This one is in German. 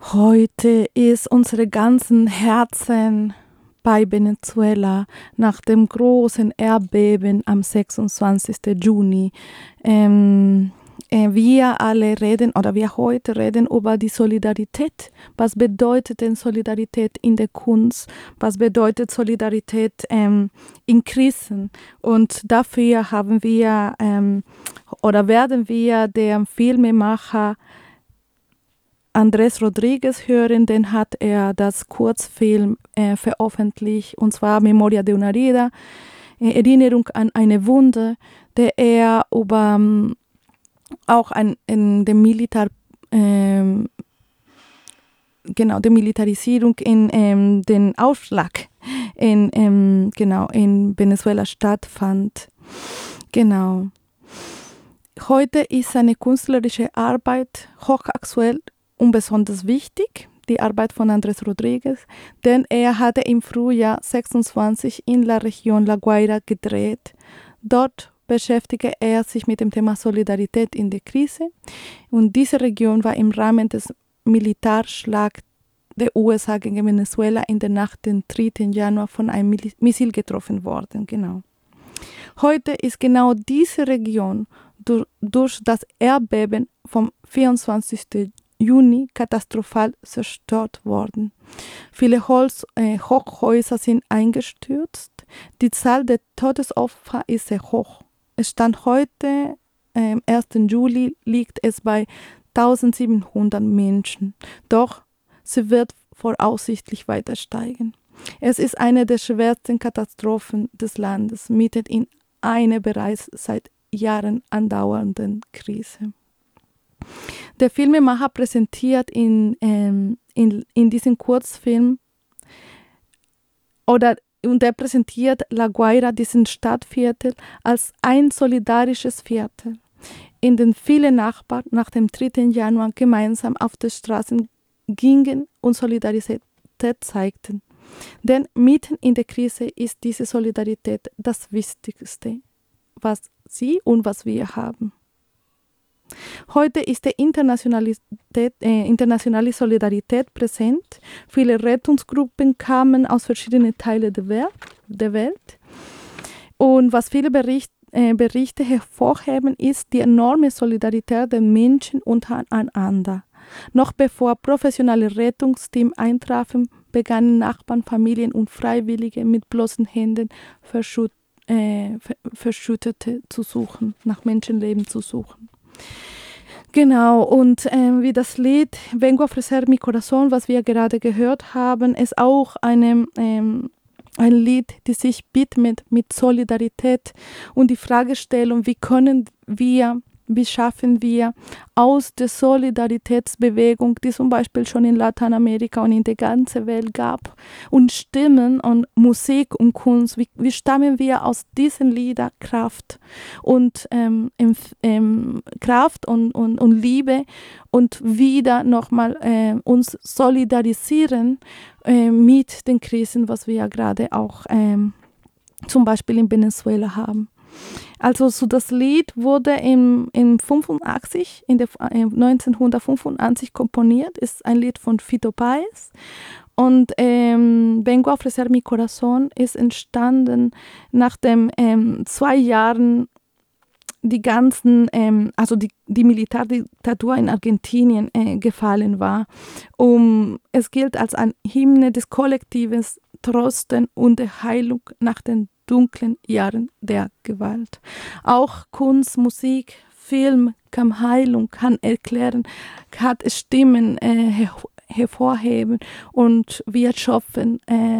Heute ist unsere ganzen Herzen bei Venezuela nach dem großen Erdbeben am 26. Juni. Wir alle reden oder wir heute reden über die Solidarität. Was bedeutet denn Solidarität in der Kunst? Was bedeutet Solidarität in Krisen? Und dafür haben wir oder werden wir den Filmemacher Andrés Rodríguez hören, den hat er das Kurzfilm veröffentlicht, und zwar Memoria de una herida, Erinnerung an eine Wunde, der er über auch in der der Militarisierung in den Aufschlag in Venezuela stattfand. Genau. Heute ist seine künstlerische Arbeit hochaktuell und besonders wichtig, die Arbeit von Andrés Rodríguez, denn er hatte im Frühjahr 26 in La Región La Guaira gedreht. Dort beschäftigte er sich mit dem Thema Solidarität in der Krise, und diese Region war im Rahmen des Militärschlags der USA gegen Venezuela in der Nacht den 3. Januar von einem Missil getroffen worden. Genau. Heute ist genau diese Region durch das Erdbeben vom 24. Juni katastrophal zerstört worden. Viele Hochhäuser sind eingestürzt. Die Zahl der Todesopfer ist sehr hoch. Es stand heute, 1. Juli, liegt es bei 1700 Menschen. Doch sie wird voraussichtlich weiter steigen. Es ist eine der schwersten Katastrophen des Landes, mitten in einer bereits seit Jahren andauernden Krise. Der Filmemacher präsentiert in diesem Kurzfilm und er präsentiert La Guaira, diesen Stadtviertel, als ein solidarisches Viertel, in dem viele Nachbarn nach dem 3. Januar gemeinsam auf die Straßen gingen und Solidarität zeigten. Denn mitten in der Krise ist diese Solidarität das Wichtigste, was sie und was wir haben. Heute ist die internationale Solidarität präsent. Viele Rettungsgruppen kamen aus verschiedenen Teilen der Welt. Und was viele Berichte hervorheben, ist die enorme Solidarität der Menschen untereinander. Noch bevor professionelle Rettungsteams eintrafen, begannen Nachbarn, Familien und Freiwillige mit bloßen Händen Verschüttete zu suchen, nach Menschenleben zu suchen. Genau, und wie das Lied Vengo a ofrecer mi corazón, was wir gerade gehört haben, ist auch ein Lied, das sich widmet mit Solidarität und die Fragestellung, wie schaffen wir aus der Solidaritätsbewegung, die zum Beispiel schon in Lateinamerika und in der ganzen Welt gab, und Stimmen und Musik und Kunst, wie stammen wir aus diesen Liedern Kraft und Kraft und Liebe und wieder nochmal uns solidarisieren mit den Krisen, was wir ja gerade auch zum Beispiel in Venezuela haben. Also so das Lied wurde in 1985 komponiert, ist ein Lied von Fito Páez, und Vengo a ofrecer mi corazón ist entstanden, nachdem 2 Jahren die Militärdiktatur in Argentinien gefallen war. Es gilt als ein Hymne des kollektiven Trosten und der Heilung nach den dunklen Jahren der Gewalt. Auch Kunst, Musik, Film kann Heilung, kann erklären, kann Stimmen hervorheben, und wir schaffen